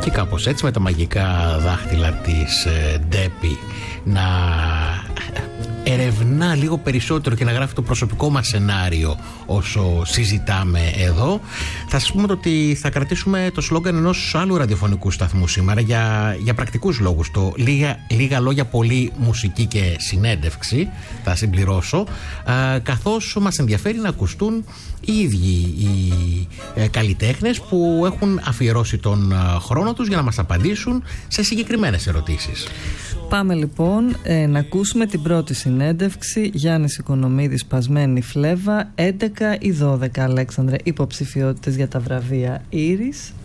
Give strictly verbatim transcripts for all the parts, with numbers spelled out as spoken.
Και κάπως έτσι με τα μαγικά δάχτυλα της ε, Ντέπη να ερευνά λίγο περισσότερο και να γράφει το προσωπικό μας σενάριο όσο συζητάμε εδώ. Θα σας πούμε ότι θα κρατήσουμε το σλόγγαν ενός άλλου ραδιοφωνικού σταθμού σήμερα για, για πρακτικούς λόγους. Το λίγα, λίγα λόγια, πολύ μουσική και συνέντευξη θα συμπληρώσω, α, καθώς μας ενδιαφέρει να ακουστούν οι ίδιοι οι ε, καλλιτέχνες που έχουν αφιερώσει τον ε, χρόνο τους για να μας απαντήσουν σε συγκεκριμένες ερωτήσεις. Πάμε λοιπόν ε, να ακούσουμε την πρώτη συνέντευξη. Γιάννης Οικονομίδης, Σπασμένη Φλέβα, έντεκα ή δώδεκα, Αλέξανδρε, υποψηφιότητες για τα βραβεία Ήρης.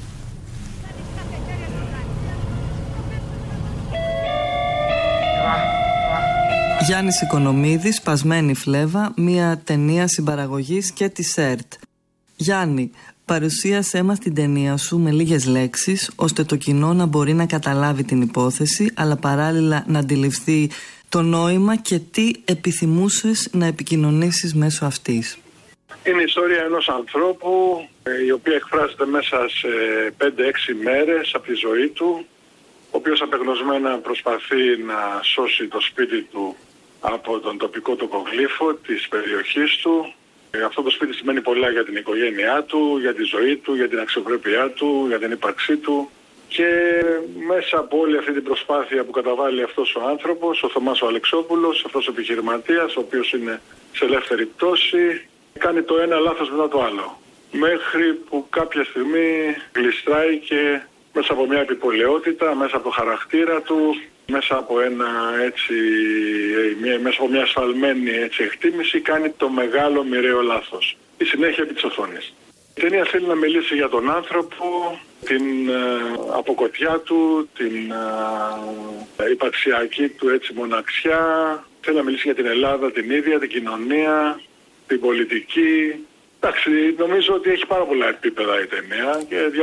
Γιάννης Οικονομίδης, Σπασμένη Φλέβα, μια ταινία συμπαραγωγής και της ΕΡΤ. Γιάννη, παρουσίασέ μας την ταινία σου με λίγες λέξεις, ώστε το κοινό να μπορεί να καταλάβει την υπόθεση, αλλά παράλληλα να αντιληφθεί το νόημα και τι επιθυμούσες να επικοινωνήσεις μέσω αυτής. Είναι η ιστορία ενός ανθρώπου, η οποία εκφράζεται μέσα σε πέντε έξι μέρες από τη ζωή του, ο οποίος απεγνωσμένα προσπαθεί να σώσει το σπίτι του από τον τοπικό τοκογλύφο της περιοχής του. Αυτό το σπίτι σημαίνει πολλά για την οικογένειά του, για τη ζωή του, για την αξιοπρέπειά του, για την ύπαρξή του. Και μέσα από όλη αυτή την προσπάθεια που καταβάλει αυτός ο άνθρωπος, ο Θωμάς ο Αλεξόπουλος, αυτός ο επιχειρηματίας, ο οποίος είναι σε ελεύθερη πτώση, κάνει το ένα λάθος μετά το άλλο. Μέχρι που κάποια στιγμή γλιστράει και μέσα από μια επιπολαιότητα, μέσα από το χαρακτήρα του, μέσα από, ένα, έτσι, μια, μέσα από μια ασφαλμένη έτσι, εκτίμηση, κάνει το μεγάλο μοιραίο λάθος. Η συνέχεια επί της οθόνης. Η ταινία θέλει να μιλήσει για τον άνθρωπο, την ε, αποκοτιά του, την ε, υπαρξιακή του έτσι, μοναξιά. Θέλει να μιλήσει για την Ελλάδα, την ίδια, την κοινωνία, την πολιτική. Εντάξει, νομίζω ότι έχει πάρα πολλά επίπεδα η ταινία και